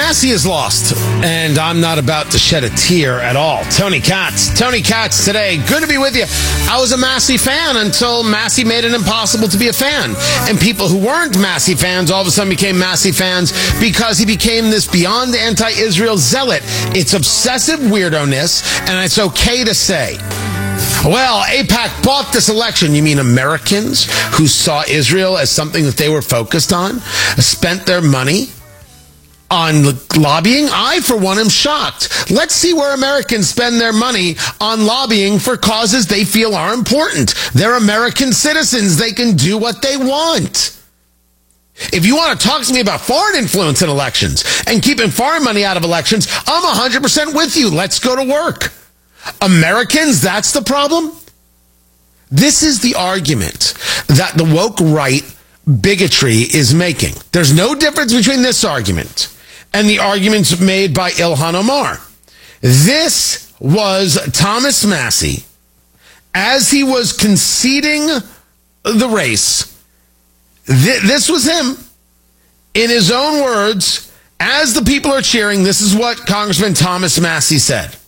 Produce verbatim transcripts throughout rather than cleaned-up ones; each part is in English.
Massey is lost, and I'm not about to shed a tear at all. Tony Katz. Tony Katz today. Good to be with you. I was a Massey fan until Massey made it impossible to be a fan. And people who weren't Massey fans all of a sudden became Massey fans because he became this beyond anti-Israel zealot. It's obsessive weirdo-ness, and it's okay to say. Well, AIPAC bought this election. You mean Americans who saw Israel as something that they were focused on, spent their money on lobbying? I, for one, am shocked. Let's see where Americans spend their money on lobbying for causes they feel are important. They're American citizens. They can do what they want. If you want to talk to me about foreign influence in elections and keeping foreign money out of elections, I'm one hundred percent with you. Let's go to work. Americans, that's the problem? This is the argument that the woke right bigotry is making. There's no difference between this argument and the arguments made by Ilhan Omar. This was Thomas Massey as he was conceding the race. Th- this was him in his own words. As the people are cheering, this is what Congressman Thomas Massey said.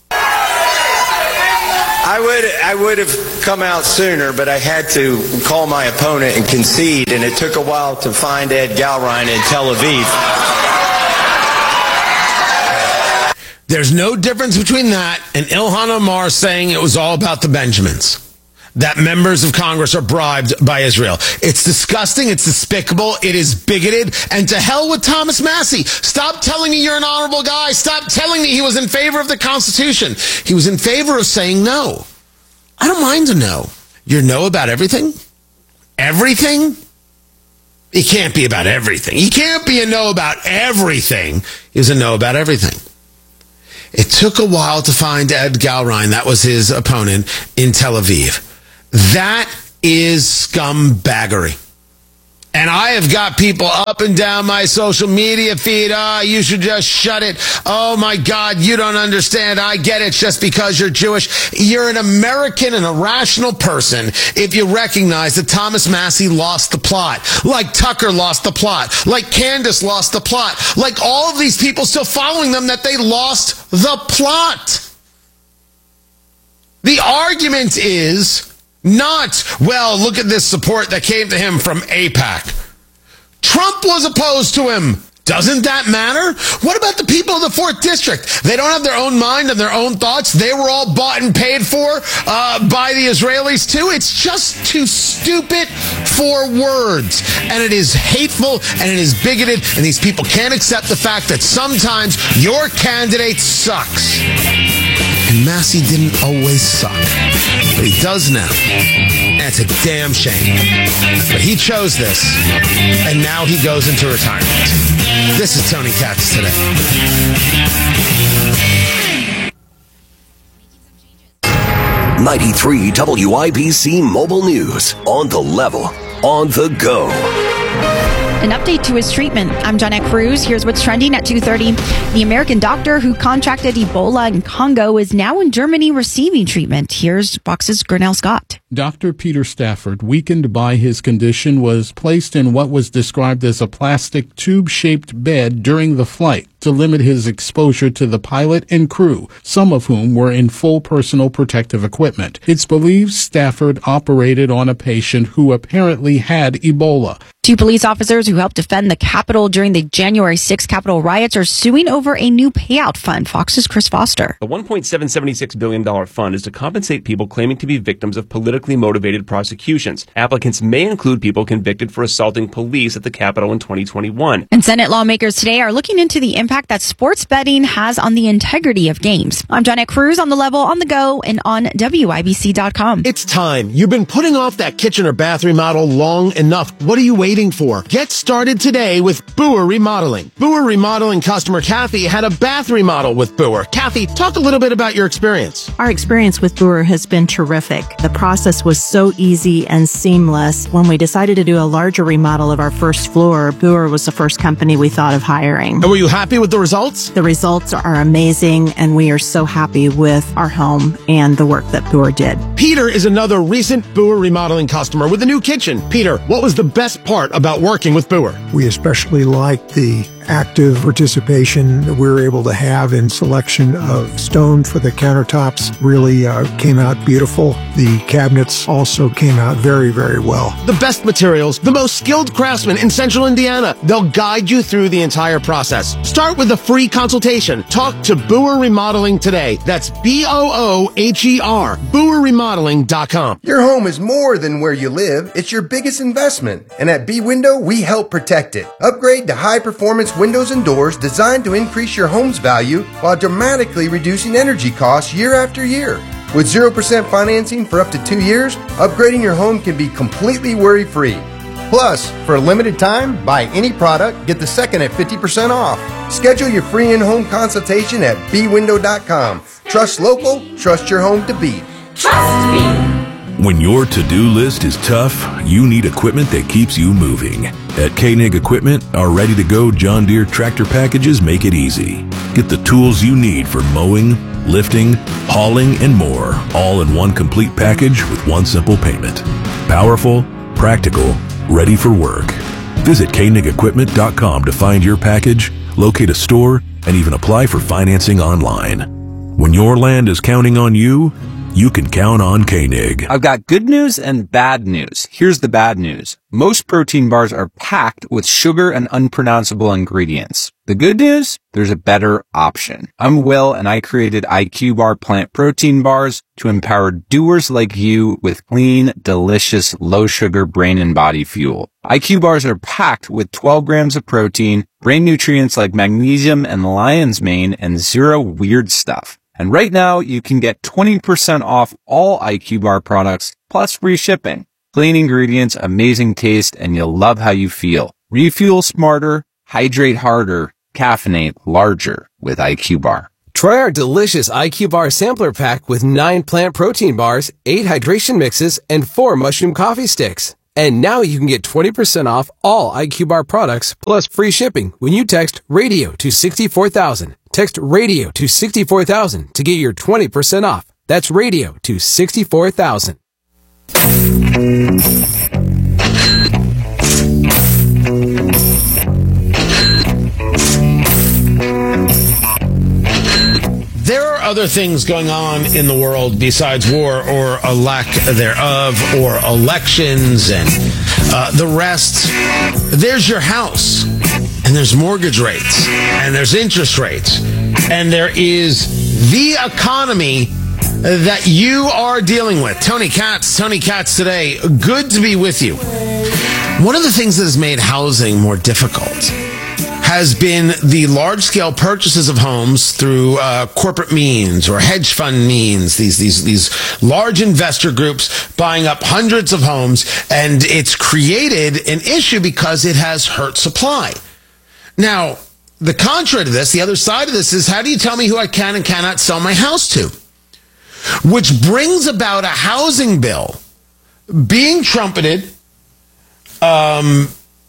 I would I would have come out sooner, but I had to call my opponent and concede, and it took a while to find Ed Galrein in Tel Aviv. There's no difference between that and Ilhan Omar saying it was all about the Benjamins, that members of Congress are bribed by Israel. It's disgusting. It's despicable. It is bigoted. And to hell with Thomas Massey. Stop telling me you're an honorable guy. Stop telling me he was in favor of the Constitution. He was in favor of saying no. I don't mind a no. Your no about everything? Everything? It can't be about everything. He can't be a no about everything. He was a no about everything. It took a while to find Ed Galrein, that was his opponent, in Tel Aviv. That is scumbaggery. And I have got people up and down my social media feed. Ah, oh, you should just shut it. Oh, my God, you don't understand. I get it just because you're Jewish. You're an American and a rational person if you recognize that Thomas Massey lost the plot. Like Tucker lost the plot. Like Candace lost the plot. Like all of these people still following them, that they lost the plot. The argument is not, well, look at this support that came to him from AIPAC. Trump was opposed to him. Doesn't that matter? What about the people of the fourth District? They don't have their own mind and their own thoughts. They were all bought and paid for uh, by the Israelis too. It's just too stupid for words. And it is hateful and it is bigoted. And these people can't accept the fact that sometimes your candidate sucks. And Massey didn't always suck, but he does now. That's a damn shame. But he chose this, and now he goes into retirement. This is Tony Katz today. ninety-three W I B C Mobile News. On the level, on the go. An update to his treatment. I'm Johnette Cruz. Here's what's trending at two thirty. The American doctor who contracted Ebola in Congo is now in Germany receiving treatment. Here's Fox's Grinnell Scott. Doctor Peter Stafford, weakened by his condition, was placed in what was described as a plastic tube-shaped bed during the flight to limit his exposure to the pilot and crew, some of whom were in full personal protective equipment. It's believed Stafford operated on a patient who apparently had Ebola. Two police officers who helped defend the Capitol during the January sixth Capitol riots are suing over a new payout fund. Fox's Chris Foster. The one point seven seven six billion dollars fund is to compensate people claiming to be victims of politically motivated prosecutions. Applicants may include people convicted for assaulting police at the Capitol in twenty twenty-one. And Senate lawmakers today are looking into the impact that sports betting has on the integrity of games. I'm Johnette Cruz, on the level, on the go, and on W I B C dot com. It's time. You've been putting off that kitchen or bath remodel long enough. What are you waiting for? Get started today with Boer Remodeling. Boer Remodeling customer Kathy had a bath remodel with Boer. Kathy, talk a little bit about your experience. Our experience with Boer has been terrific. The process was so easy and seamless. When we decided to do a larger remodel of our first floor, Boer was the first company we thought of hiring. And were you happy with the results? The results are amazing, and we are so happy with our home and the work that Boer did. Peter is another recent Boer remodeling customer with a new kitchen. Peter, what was the best part about working with Boer? We especially liked the active participation that we were able to have in selection of stone for the countertops. Really uh, came out beautiful. The cabinets also came out very, very well. The best materials, the most skilled craftsmen in Central Indiana. They'll guide you through the entire process. Start with a free consultation. Talk to Boer Remodeling today. That's B O O H E R, Boer Remodeling dot com. Your home is more than where you live. It's your biggest investment. And at B-Window, we help protect it. Upgrade to high-performance windows and doors designed to increase your home's value while dramatically reducing energy costs year after year. With zero percent financing for up to two years, upgrading your home can be completely worry-free. Plus, for a limited time, buy any product, get the second at fifty percent off. Schedule your free in-home consultation at B window dot com. Trust local, trust your home to beat. Trust me. When your to-do list is tough, you need equipment that keeps you moving. At Koenig Equipment, our ready-to-go John Deere tractor packages make it easy. Get the tools you need for mowing, lifting, hauling, and more, all in one complete package with one simple payment. Powerful, practical, ready for work. Visit Koenig Equipment dot com to find your package, locate a store, and even apply for financing online. When your land is counting on you, you can count on Koenig. I've got good news and bad news. Here's the bad news. Most protein bars are packed with sugar and unpronounceable ingredients. The good news? There's a better option. I'm Will, and I created I Q Bar plant protein bars to empower doers like you with clean, delicious, low-sugar brain and body fuel. I Q Bars are packed with twelve grams of protein, brain nutrients like magnesium and lion's mane, and zero weird stuff. And right now, you can get twenty percent off all I Q Bar products, plus free shipping. Clean ingredients, amazing taste, and you'll love how you feel. Refuel smarter, hydrate harder, caffeinate larger with I Q Bar. Try our delicious I Q Bar sampler pack with nine plant protein bars, eight hydration mixes, and four mushroom coffee sticks. And now you can get twenty percent off all I Q Bar products, plus free shipping when you text RADIO to sixty-four thousand. Text RADIO to sixty-four thousand to get your twenty percent off. That's RADIO to sixty-four thousand. There are other things going on in the world besides war or a lack thereof or elections and uh, the rest. There's your house, and there's mortgage rates, and there's interest rates, and there is the economy that you are dealing with. Tony Katz, Tony Katz today. Good to be with you. One of the things that has made housing more difficult has been the large-scale purchases of homes through uh, corporate means or hedge fund means, these these these large investor groups buying up hundreds of homes, and it's created an issue because it has hurt supply. Now, the contrary to this, the other side of this is, how do you tell me who I can and cannot sell my house to? Which brings about a housing bill being trumpeted um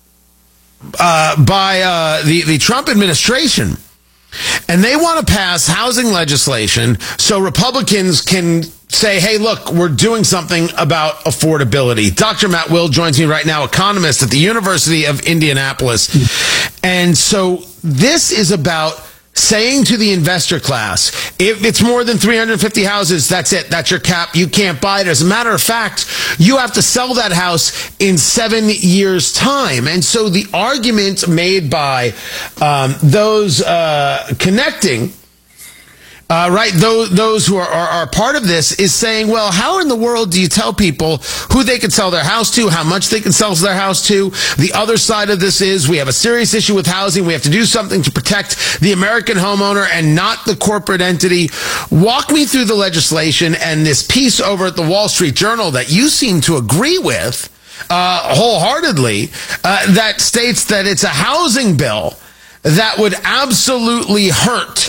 Uh, by uh, the, the Trump administration, and they want to pass housing legislation so Republicans can say, hey, look, we're doing something about affordability. Doctor Matt Will joins me right now, economist at the University of Indianapolis. And so this is about saying to the investor class, if it's more than three hundred fifty houses, that's it. That's your cap. You can't buy it. As a matter of fact, you have to sell that house in seven years' time. And so the argument made by um, those uh, connecting, uh, right, those, those who are, are, are part of this is saying, well, how in the world do you tell people who they can sell their house to, how much they can sell their house to? The other side of this is we have a serious issue with housing. We have to do something to protect the American homeowner and not the corporate entity. Walk me through the legislation and this piece over at the Wall Street Journal that you seem to agree with uh, wholeheartedly uh, that states that it's a housing bill that would absolutely hurt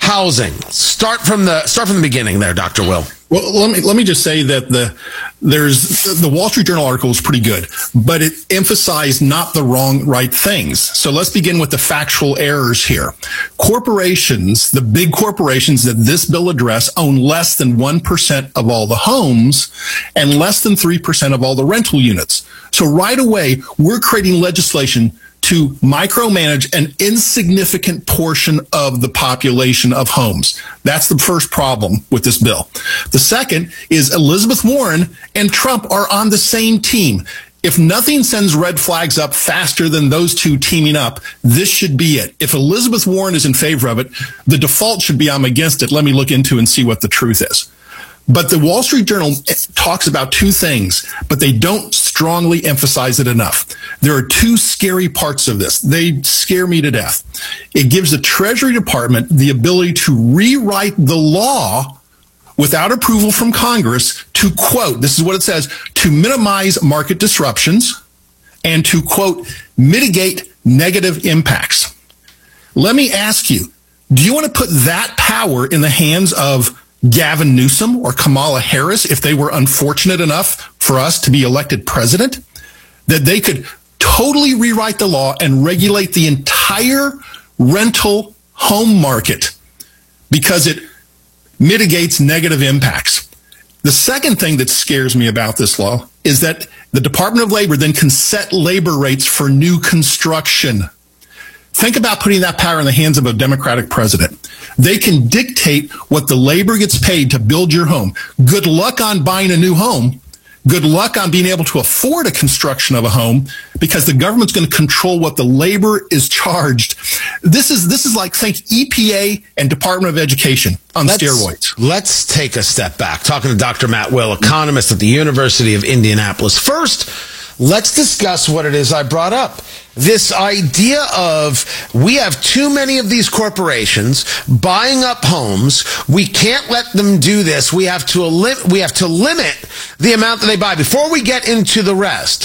housing. Start from the start from the beginning there, Doctor Will. Well, let me let me just say that the there's the Wall Street Journal article is pretty good, but it emphasized not the wrong right things. So let's begin with the factual errors here. Corporations, the big corporations that this bill address, own less than one percent of all the homes and less than three percent of all the rental units. So right away, we're creating legislation to micromanage an insignificant portion of the population of homes. That's the first problem with this bill. The second is Elizabeth Warren and Trump are on the same team. If nothing sends red flags up faster than those two teaming up, this should be it. If Elizabeth Warren is in favor of it, the default should be I'm against it. Let me look into and see what the truth is. But the Wall Street Journal talks about two things, but they don't strongly emphasize it enough. There are two scary parts of this. They scare me to death. It gives the Treasury Department the ability to rewrite the law without approval from Congress to, quote, this is what it says, to minimize market disruptions and to, quote, mitigate negative impacts. Let me ask you, do you want to put that power in the hands of Gavin Newsom or Kamala Harris if they were unfortunate enough for us to be elected president, that they could totally rewrite the law and regulate the entire rental home market because it mitigates negative impacts? The second thing that scares me about this law is that the Department of Labor then can set labor rates for new construction. Think about putting that power in the hands of a Democratic president. They can dictate what the labor gets paid to build your home. Good luck on buying a new home. Good luck on being able to afford a construction of a home because the government's going to control what the labor is charged. This is this is like, think E P A and Department of Education on let's, steroids. Let's take a step back. Talking to Doctor Matt Will, economist at the University of Indianapolis. First, let's discuss what it is I brought up. This idea of we have too many of these corporations buying up homes. We can't let them do this. We have to li- we have to limit the amount that they buy. Before we get into the rest,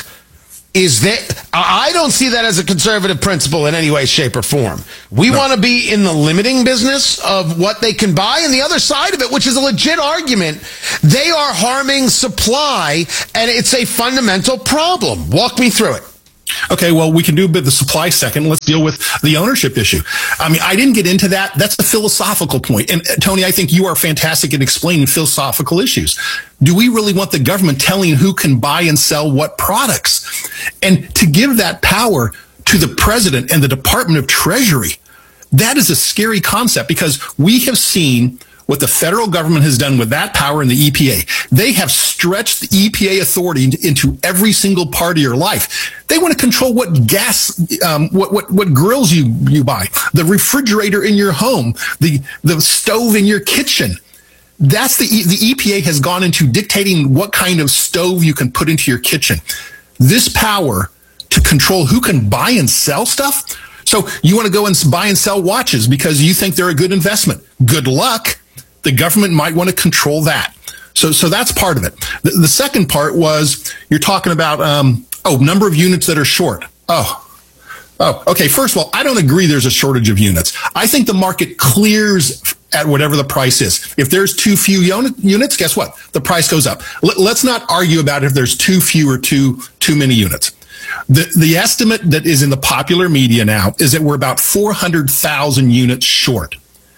is that I don't see that as a conservative principle in any way, shape, or form. We no. want to be in the limiting business of what they can buy, and the other side of it, which is a legit argument, they are harming supply, and it's a fundamental problem. Walk me through it. Okay, well, we can do a bit of the supply second. Let's deal with the ownership issue. I mean, I didn't get into that. That's the philosophical point. And uh, Tony, I think you are fantastic at explaining philosophical issues. Do we really want the government telling who can buy and sell what products? And to give that power to the president and the Department of Treasury, that is a scary concept because we have seen what the federal government has done with that power in the E P A. They have stretched the E P A authority into every single part of your life. They want to control what gas, um, what, what, what grills you, you buy, the refrigerator in your home, the, the stove in your kitchen. That's the, the E P A has gone into dictating what kind of stove you can put into your kitchen. This power to control who can buy and sell stuff. So you want to go and buy and sell watches because you think they're a good investment. Good luck. The government might want to control that. So, so that's part of it. The, the second part was you're talking about, um, oh, number of units that are short. Oh, oh, okay. First of all, I don't agree there's a shortage of units. I think the market clears at whatever the price is. If there's too few unit, units, guess what? The price goes up. L- let's not argue about if there's too few or too, too many units. The, the estimate that is in the popular media now is that we're about four hundred thousand units short.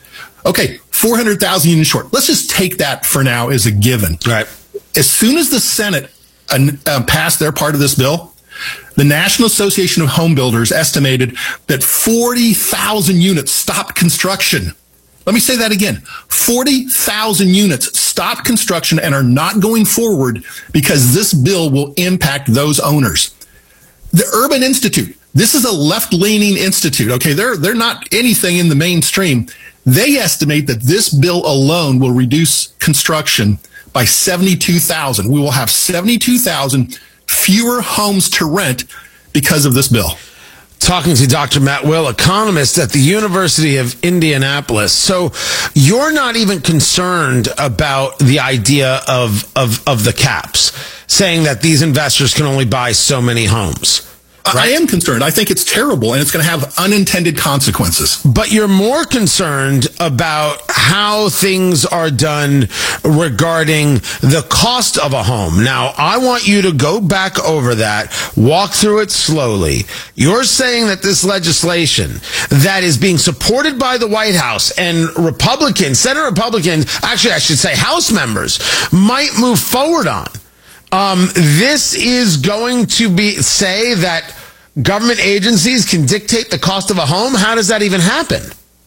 Okay, four hundred thousand units short. Let's just take that for now as a given. Right. As soon as the Senate uh, uh, passed their part of this bill, the National Association of Home Builders estimated that forty thousand units stopped construction. Let me say that again. forty thousand units stopped construction and are not going forward because this bill will impact those owners. The Urban Institute, this is a left-leaning institute, okay? They're, they're not anything in the mainstream. They estimate that this bill alone will reduce construction by seventy-two thousand. We will have seventy-two thousand fewer homes to rent because of this bill. Talking to Doctor Matt Will, economist at the University of Indianapolis. So you're not even concerned about the idea of, of, of the caps, saying that these investors can only buy so many homes. I am concerned. I think it's terrible, and it's going to have unintended consequences. But you're more concerned about how things are done regarding the cost of a home. Now, I want you to go back over that, walk through it slowly. You're saying that this legislation that is being supported by the White House and Republicans, Senate Republicans, actually, I should say House members, might move forward on. Um, this is going to be say that government agencies can dictate the cost of a home. How does that even happen?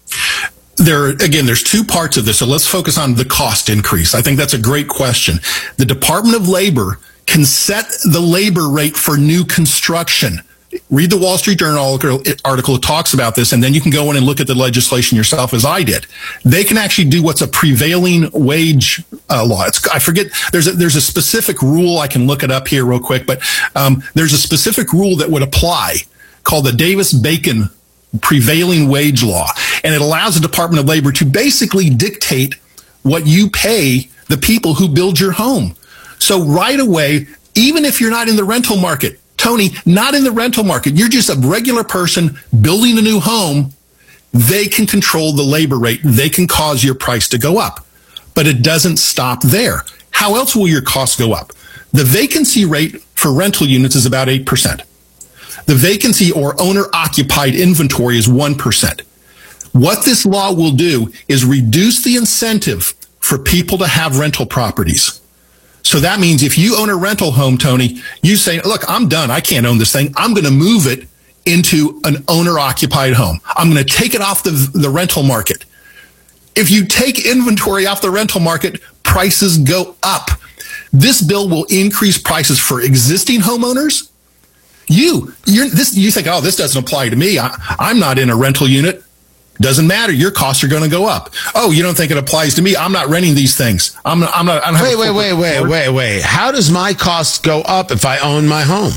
There, again, there's two parts of this. So let's focus on the cost increase. I think that's a great question. The Department of Labor can set the labor rate for new construction. Read the Wall Street Journal article. It talks about this, and then you can go in and look at the legislation yourself, as I did. They can actually do what's a prevailing wage uh, law. It's, I forget, there's a, there's a specific rule. I can look it up here real quick, but um, there's a specific rule that would apply called the Davis-Bacon prevailing wage law, and it allows the Department of Labor to basically dictate what you pay the people who build your home. So right away, even if you're not in the rental market, Tony, not in the rental market, you're just a regular person building a new home, they can control the labor rate. They can cause your price to go up. But it doesn't stop there. How else will your costs go up? The vacancy rate for rental units is about eight percent. The vacancy or owner-occupied inventory is one percent. What this law will do is reduce the incentive for people to have rental properties. So that means if you own a rental home, Tony, you say, look, I'm done. I can't own this thing. I'm going to move it into an owner-occupied home. I'm going to take it off the, the rental market. If you take inventory off the rental market, prices go up. This bill will increase prices for existing homeowners. You, you're, this, you think, oh, this doesn't apply to me. I, I'm not in a rental unit. Doesn't matter. Your costs are going to go up. Oh, you don't think it applies to me? I'm not renting these things. I'm not. I'm not. I don't wait, wait, wait, wait, wait, wait. How does my costs go up if I own my home?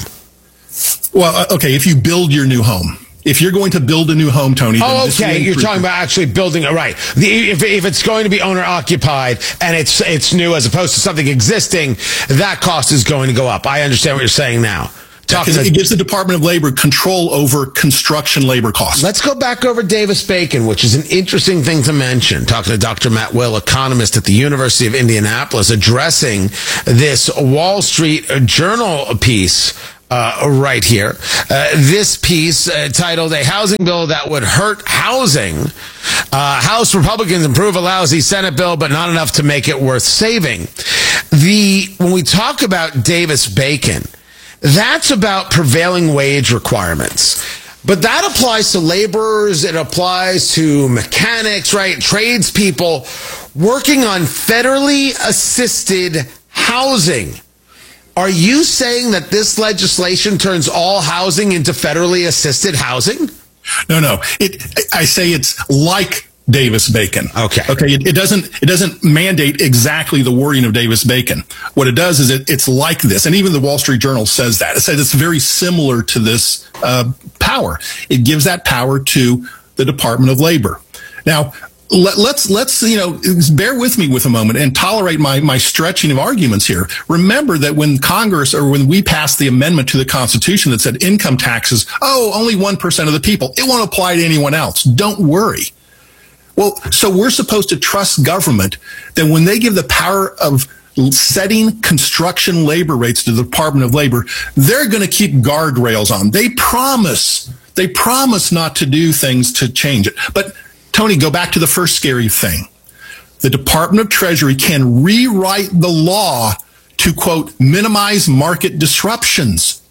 Well, okay. If you build your new home, if you're going to build a new home, Tony. Oh, okay. You're talking about actually building it, right? The, if if it's going to be owner occupied and it's it's new as opposed to something existing, that cost is going to go up. I understand what you're saying now. Because it gives the Department of Labor control over construction labor costs. Let's go back over Davis-Bacon, which is an interesting thing to mention. Talking to Doctor Matt Will, economist at the University of Indianapolis, addressing this Wall Street Journal piece uh, right here. Uh, this piece uh, titled "A Housing Bill That Would Hurt Housing." Uh, House Republicans approve a lousy Senate bill, but not enough to make it worth saving. The when we talk about Davis-Bacon, that's about prevailing wage requirements. But that applies to laborers. It applies to mechanics, right? Tradespeople working on federally assisted housing. Are you saying that this legislation turns all housing into federally assisted housing? No, no. It, I say it's like Davis-Bacon. Okay. Okay. It, it doesn't, it doesn't mandate exactly the wording of Davis-Bacon. What it does is it, it's like this. And even the Wall Street Journal says that. It says it's very similar to this, uh, power. It gives that power to the Department of Labor. Now, let, let's, let's, you know, bear with me with a moment and tolerate my, my stretching of arguments here. Remember that when Congress or when we passed the amendment to the Constitution that said income taxes, oh, only one percent of the people, it won't apply to anyone else. Don't worry. Well, so we're supposed to trust government that when they give the power of setting construction labor rates to the Department of Labor, they're going to keep guardrails on. They promise, they promise not to do things to change it. But Tony, go back to the first scary thing. The Department of Treasury can rewrite the law to, quote, minimize market disruptions.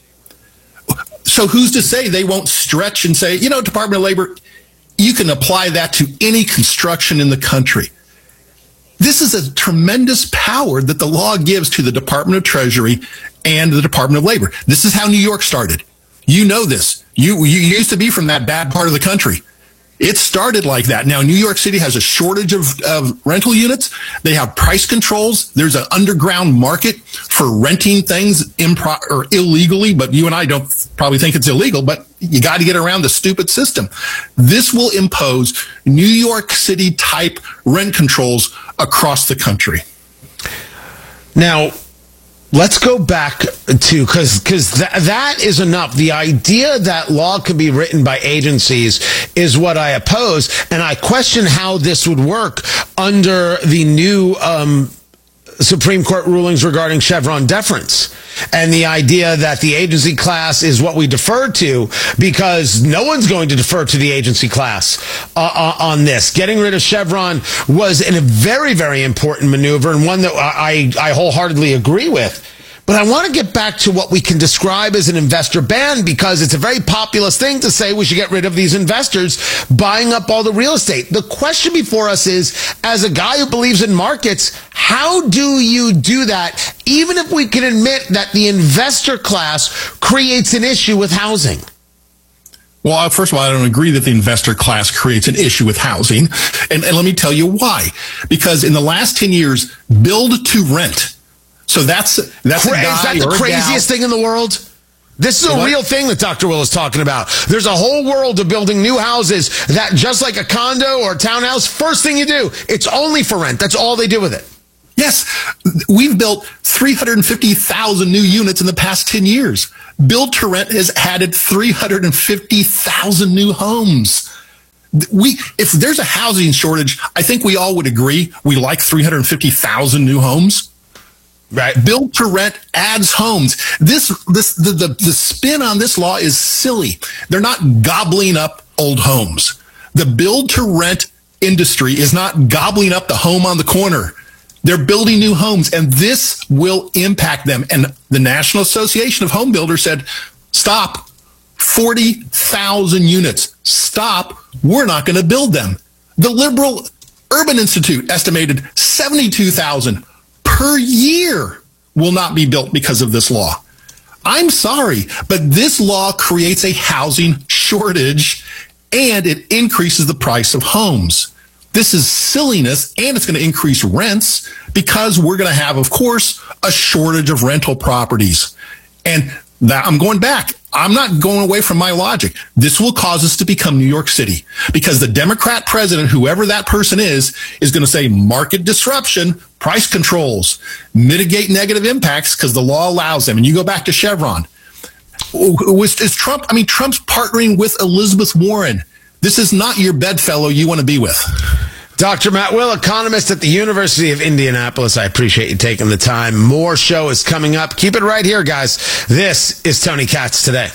So who's to say they won't stretch and say, you know, Department of Labor, you can apply that to any construction in the country. This is a tremendous power that the law gives to the Department of Treasury and the Department of Labor. This is how New York started. You know this. You, you used to be from that bad part of the country. It started like that. Now, New York City has a shortage of, of rental units. They have price controls. There's an underground market for renting things impro- or illegally, but you and I don't probably think it's illegal, but you got to get around the stupid system. This will impose New York City type rent controls across the country. Now, Let's go back to, because because th- that is enough. The idea that law can be written by agencies is what I oppose, and I question how this would work under the new um, Supreme Court rulings regarding Chevron deference. And the idea that the agency class is what we defer to, because no one's going to defer to the agency class uh, uh, on this. Getting rid of Chevron was a very, very important maneuver, and one that I, I wholeheartedly agree with. But I want to get back to what we can describe as an investor ban, because it's a very populist thing to say we should get rid of these investors buying up all the real estate. The question before us is, as a guy who believes in markets, how do you do that, even if we can admit that the investor class creates an issue with housing? Well, first of all, I don't agree that the investor class creates an issue with housing. And, and let me tell you why. Because in the last ten years, build to rent. So that's that's Cra- a guy is that the or a craziest gal. thing in the world? This is a What? real thing that Doctor Will is talking about. There's a whole world of building new houses that, just like a condo or a townhouse, first thing you do, it's only for rent. That's all they do with it. Yes, we've built three hundred fifty thousand new units in the past ten years. Build to Rent has added three hundred fifty thousand new homes. We, if there's a housing shortage, I think we all would agree we like three hundred fifty thousand new homes. Right. Build to Rent adds homes. This, this, the, the, the spin on this law is silly. They're not gobbling up old homes. The build to rent industry is not gobbling up the home on the corner. They're building new homes, and this will impact them. And the National Association of Home Builders said, stop, forty thousand units. Stop. We're not going to build them. The Liberal Urban Institute estimated seventy-two thousand per year will not be built because of this law. I'm sorry, but this law creates a housing shortage, and it increases the price of homes. This is silliness, and it's going to increase rents because we're going to have, of course, a shortage of rental properties. And that, I'm going back. I'm not going away from my logic. This will cause us to become New York City, because the Democrat president, whoever that person is, is going to say market disruption, price controls, mitigate negative impacts because the law allows them. And you go back to Chevron. Was, is Trump, I mean, Trump's partnering with Elizabeth Warren. This is not your bedfellow you want to be with. Doctor Matt Will, economist at the University of Indianapolis. I appreciate you taking the time. More show is coming up. Keep it right here, guys. This is Tony Katz Today.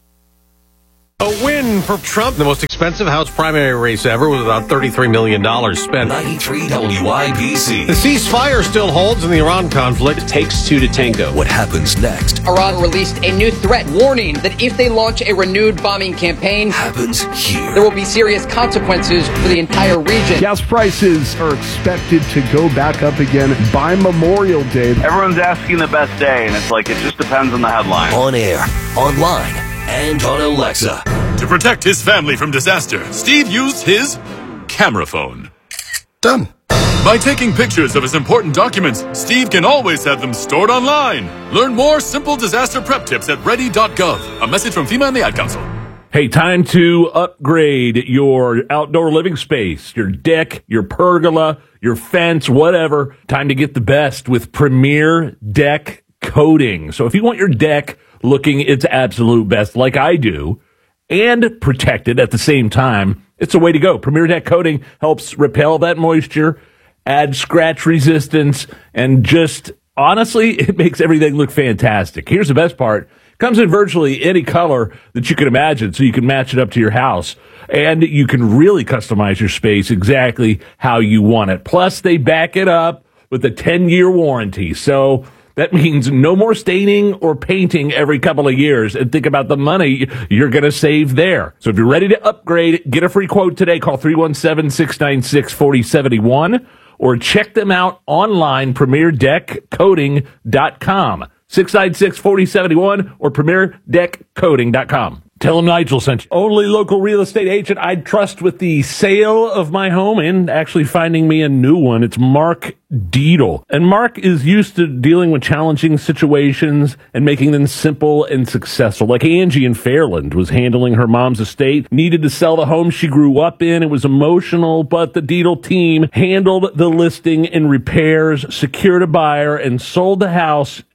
A win for Trump. The most expensive House primary race ever was about thirty-three million dollars spent. ninety-three W I B C. The ceasefire still holds in the Iran conflict. It takes two to tango. What happens next? Iran released a new threat warning that if they launch a renewed bombing campaign, happens here. There will be serious consequences for the entire region. Gas prices are expected to go back up again by Memorial Day. Everyone's asking the best day, and it's like it just depends on the headline. On air, online, and on Alexa. To protect his family from disaster, Steve used his camera phone. Done. By taking pictures of his important documents, Steve can always have them stored online. Learn more simple disaster prep tips at ready dot gov. A message from FEMA and the Ad Council. Hey, time to upgrade your outdoor living space, your deck, your pergola, your fence, whatever. Time to get the best with Premier Deck Coating. So if you want your deck looking its absolute best, like I do, and protected at the same time, it's a way to go. Premier Deck Coating helps repel that moisture, add scratch resistance, and just honestly, it makes everything look fantastic. Here's the best part. It comes in virtually any color that you can imagine, so you can match it up to your house. And you can really customize your space exactly how you want it. Plus, they back it up with a ten-year warranty. So that means no more staining or painting every couple of years. And think about the money you're going to save there. So if you're ready to upgrade, get a free quote today. Call three one seven, six nine six, four oh seven one or check them out online, premier deck coating dot com. six nine six, four oh seven one or premier deck coating dot com. Tell them Nigel sent you. Only local real estate agent I'd trust with the sale of my home and actually finding me a new one. It's Mark Deedle. And Mark is used to dealing with challenging situations and making them simple and successful. Like Angie in Fairland was handling her mom's estate, needed to sell the home she grew up in. It was emotional, but the Deedle team handled the listing and repairs, secured a buyer, and sold the house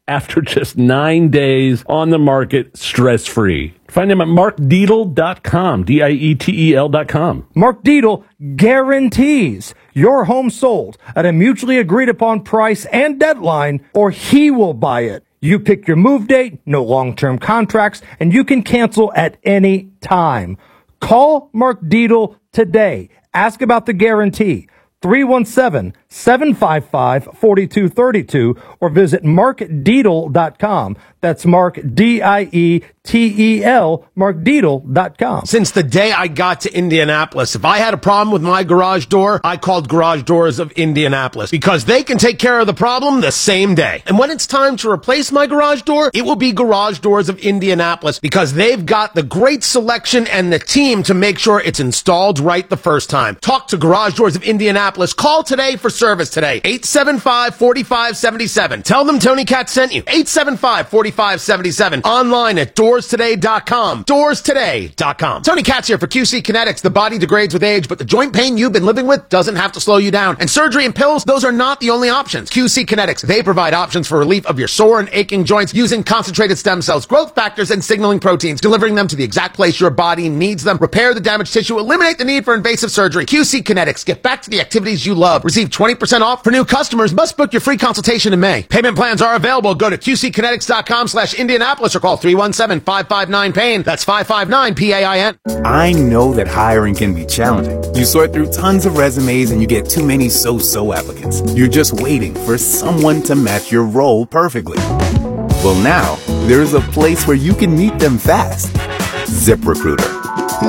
after just nine days on the market, stress-free. Find them at mark deedle dot com, D I E T E L dot com. Mark Deedle guarantees your home sold at a mutually agreed upon price and deadline, or he will buy it. You pick your move date, no long-term contracts, and you can cancel at any time. Call Mark Deedle today. Ask about the guarantee. three one seven, seven five five, four two three two or visit mark deedle dot com. That's Mark, D I E T E L, mark deedle dot com. Since the day I got to Indianapolis, if I had a problem with my garage door, I called Garage Doors of Indianapolis because they can take care of the problem the same day. And when it's time to replace my garage door, it will be Garage Doors of Indianapolis because they've got the great selection and the team to make sure it's installed right the first time. Talk to Garage Doors of Indianapolis. Call today for service today. eight seven five, four five seven seven. Tell them Tony Katz sent you. eight seven five, four five seven seven. Online at doors today dot com. doors today dot com. Tony Katz here for Q C Kinetics. The body degrades with age, but the joint pain you've been living with doesn't have to slow you down. And surgery and pills, those are not the only options. Q C Kinetics, they provide options for relief of your sore and aching joints using concentrated stem cells, growth factors, and signaling proteins, delivering them to the exact place your body needs them. Repair the damaged tissue, eliminate the need for invasive surgery. Q C Kinetics, get back to the activities you love. Receive twenty percent off for new customers. Must book your free consultation in May. Payment plans are available. Go to Q C kinetics dot com slash Indianapolis or call three one seven, five five nine, pain. That's five five nine, P A I N. I know that hiring can be challenging. You sort through tons of resumes and you get too many so-so applicants. You're just waiting for someone to match your role perfectly. Well, now, there's a place where you can meet them fast. ZipRecruiter.